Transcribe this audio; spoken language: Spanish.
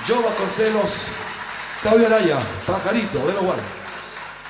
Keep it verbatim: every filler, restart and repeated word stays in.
Joe Vasconcelos, Claudio Araya, Pajarito, de lo guarda.